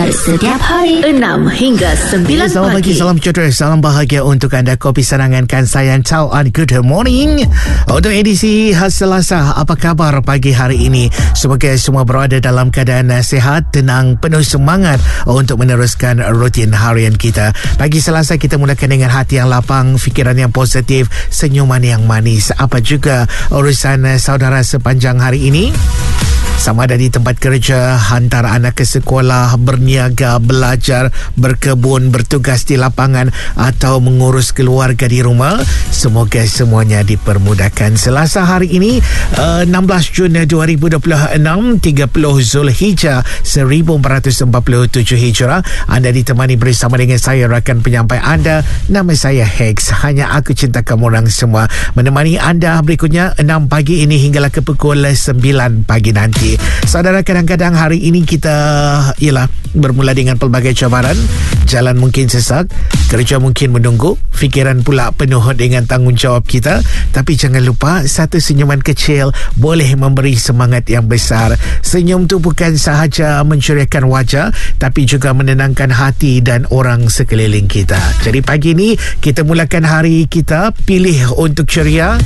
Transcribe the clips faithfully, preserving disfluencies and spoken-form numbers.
Sinar setiap hari enam hingga sembilan Selamat pagi, pagi. salam sejahtera, salam bahagia untuk anda. Kopi Sanangan kan saya Chow on Good Morning. Untuk edisi hari Selasa, apa khabar pagi hari ini? Semoga semua berada dalam keadaan sihat, tenang, penuh semangat untuk meneruskan rutin harian kita. Pagi Selasa kita mulakan dengan hati yang lapang, fikiran yang positif, senyuman yang manis. Apa juga urusan saudara sepanjang hari ini? Sama ada di tempat kerja, hantar anak ke sekolah, berniaga, belajar, berkebun, bertugas di lapangan atau mengurus keluarga di rumah. Semoga semuanya dipermudahkan. Selasa hari ini, enam belas Jun dua ribu dua puluh enam, tiga puluh Zulhijjah seribu empat ratus empat puluh tujuh Hijrah. Anda ditemani bersama dengan saya, rakan penyampai anda. Nama saya Hex. Hanya aku cinta kamu orang semua. Menemani anda berikutnya enam pagi ini hinggalah ke pukul sembilan pagi nanti. Saudara, kadang-kadang hari ini kita ialah bermula dengan pelbagai cabaran. Jalan mungkin sesak, kerja mungkin menunggu, fikiran pula penuh dengan tanggungjawab kita. Tapi jangan lupa, satu senyuman kecil boleh memberi semangat yang besar. Senyum tu bukan sahaja menceriakan wajah, tapi juga menenangkan hati dan orang sekeliling kita. Jadi pagi ni kita mulakan hari kita, pilih untuk ceria.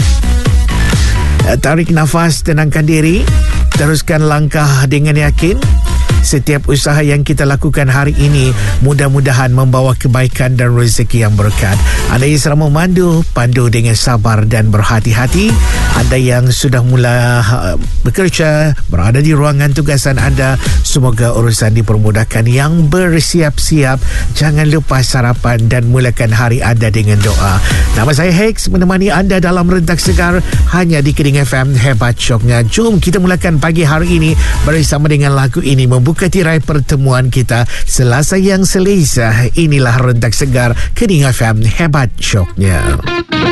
Tarik nafas, tenangkan diri, teruskan langkah dengan yakin. Setiap usaha yang kita lakukan hari ini mudah-mudahan membawa kebaikan dan rezeki yang berkat. Anda yang sedang memandu, pandu dengan sabar dan berhati-hati. Anda yang sudah mula bekerja, berada di ruangan tugasan anda, semoga urusan dipermudahkan. Yang bersiap-siap, jangan lupa sarapan dan mulakan hari anda dengan doa. Nama saya Hex, menemani anda dalam Rentak Segar hanya di Keding F M, hebat syoknya. Jom kita mulakan pagi hari ini bersama dengan lagu ini membuka tirai pertemuan kita Selasa yang selesa. Inilah Rentak Segar Keding F M, hebat syoknya.